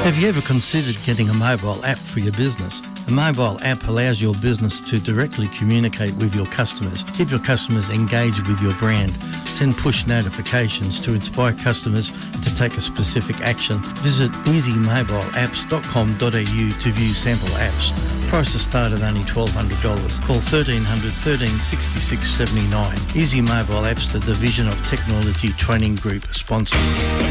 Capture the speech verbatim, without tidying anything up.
Have you ever considered getting a mobile app for your business? A mobile app allows your business to directly communicate with your customers, keep your customers engaged with your brand, send push notifications to inspire customers to take a specific action. Visit easy mobile apps dot com dot a u to view sample apps. Prices start at only twelve hundred dollars. Call thirteen hundred, thirteen sixty-six seventy-nine. Easy Mobile Apps, the Division of Technology Training Group sponsor.